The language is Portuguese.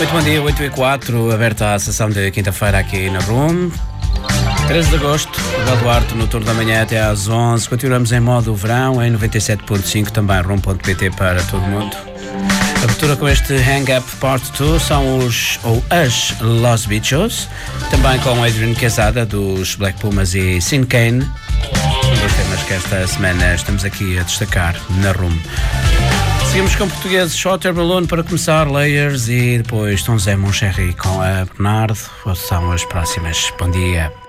Muito bom dia, 8h04, aberta a sessão de quinta-feira aqui na Room. 13 de agosto, Miguel Duarte no turno da manhã até às 11. Continuamos em modo verão, em 97.5, também room.pt para todo mundo. Abertura com este Hang Up Part 2 são as Los Bichos, também com Adrian Quezada dos Black Pumas e Sin Kane. São dois temas que esta semana estamos aqui a destacar na Room. Seguimos com portugueses, Shorter Balloon para começar, Layers, e depois Tom Zé Moncherry com a Bernardo. São as próximas. Bom dia.